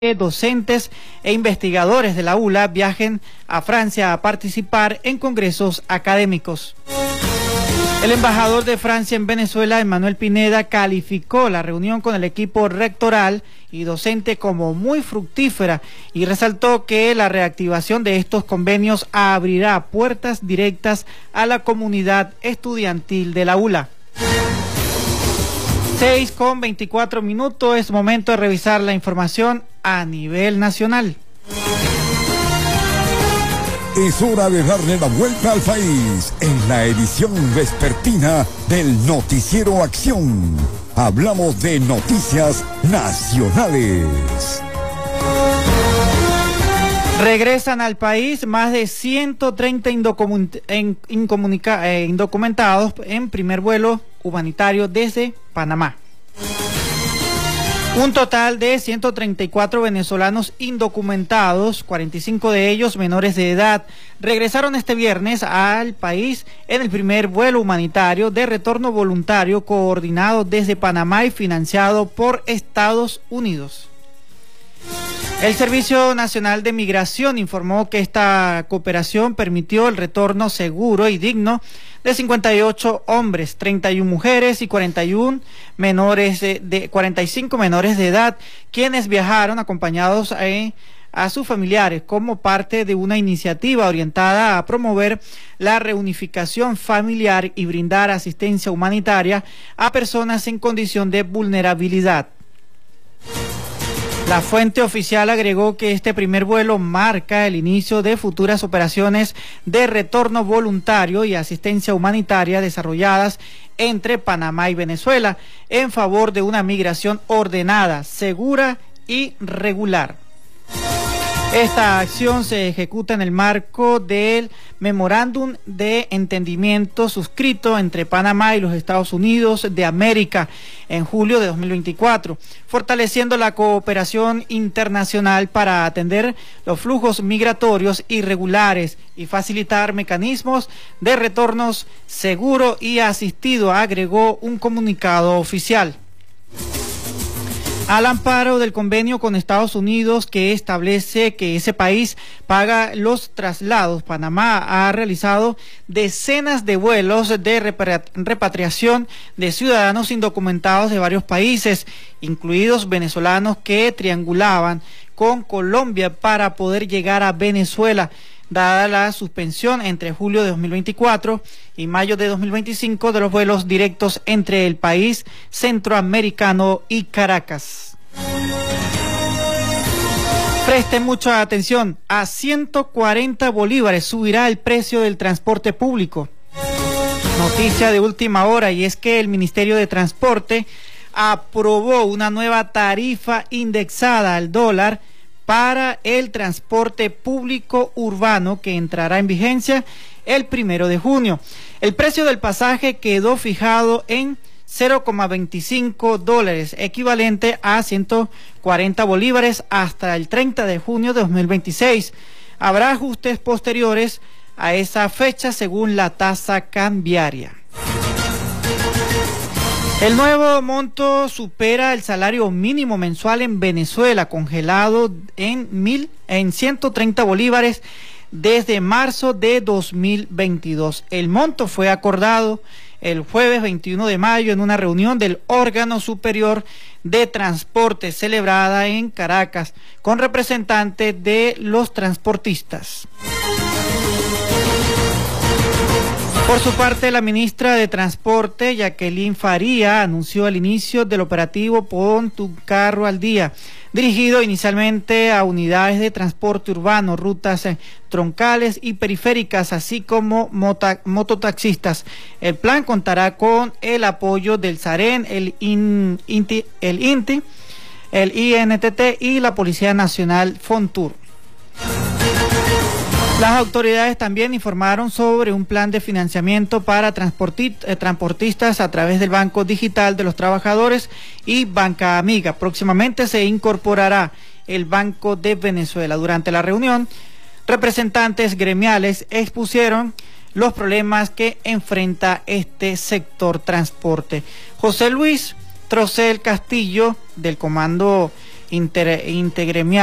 docentes e investigadores de la ULA viajen a Francia a participar en congresos académicos. El embajador de Francia en Venezuela, Emmanuel Pineda, calificó la reunión con el equipo rectoral y docente como muy fructífera y resaltó que la reactivación de estos convenios abrirá puertas directas a la comunidad estudiantil de la ULA. 6:24, es momento de revisar la información a nivel nacional. Es hora de darle la vuelta al país en la edición vespertina del Noticiero Acción. Hablamos de noticias nacionales. Regresan al país más de 130 indocumentados en primer vuelo humanitario desde Panamá. Un total de 134 venezolanos indocumentados, 45 de ellos menores de edad, regresaron este viernes al país en el primer vuelo humanitario de retorno voluntario coordinado desde Panamá y financiado por Estados Unidos. El Servicio Nacional de Migración informó que esta cooperación permitió el retorno seguro y digno de 58 hombres, 31 mujeres y 45 menores de edad, quienes viajaron acompañados a sus familiares como parte de una iniciativa orientada a promover la reunificación familiar y brindar asistencia humanitaria a personas en condición de vulnerabilidad. La fuente oficial agregó que este primer vuelo marca el inicio de futuras operaciones de retorno voluntario y asistencia humanitaria desarrolladas entre Panamá y Venezuela en favor de una migración ordenada, segura y regular. Esta acción se ejecuta en el marco del memorándum de entendimiento suscrito entre Panamá y los Estados Unidos de América en julio de 2024, fortaleciendo la cooperación internacional para atender los flujos migratorios irregulares y facilitar mecanismos de retornos seguro y asistido, agregó un comunicado oficial. Al amparo del convenio con Estados Unidos que establece que ese país paga los traslados, Panamá ha realizado decenas de vuelos de repatriación de ciudadanos indocumentados de varios países, incluidos venezolanos que triangulaban con Colombia para poder llegar a Venezuela, dada la suspensión entre julio de 2024 y mayo de 2025 de los vuelos directos entre el país centroamericano y Caracas. Presten mucha atención, a 140 bolívares subirá el precio del transporte público. Noticia de última hora, y es que el Ministerio de Transporte aprobó una nueva tarifa indexada al dólar para el transporte público urbano que entrará en vigencia el 1 de junio. El precio del pasaje quedó fijado en $0,25, equivalente a 140 bolívares hasta el 30 de junio de 2026. Habrá ajustes posteriores a esa fecha según la tasa cambiaria. El nuevo monto supera el salario mínimo mensual en Venezuela, congelado en 130 bolívares desde marzo de 2022. El monto fue acordado el jueves 21 de mayo en una reunión del órgano superior de transporte celebrada en Caracas con representantes de los transportistas. Por su parte, la ministra de Transporte, Jacqueline Faría, anunció el inicio del operativo Pon tu carro al día, dirigido inicialmente a unidades de transporte urbano, rutas troncales y periféricas, así como mototaxistas. El plan contará con el apoyo del SAREN, el INTI, el INTT y la Policía Nacional Fontur. Las autoridades también informaron sobre un plan de financiamiento para transportistas a través del Banco Digital de los Trabajadores y Banca Amiga. Próximamente se incorporará el Banco de Venezuela. Durante la reunión, representantes gremiales expusieron los problemas que enfrenta este sector transporte. José Luis Trocel Castillo, del Comando intergremial